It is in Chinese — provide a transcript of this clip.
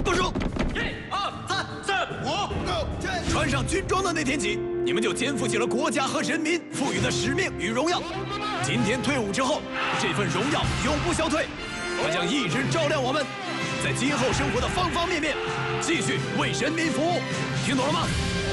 不输。穿上军装的那天起，你们就肩负起了国家和人民赋予的使命与荣耀。今天退伍之后，这份荣耀永不消退，它将一直照亮我们，在今后生活的方方面面，继续为人民服务。听懂了吗？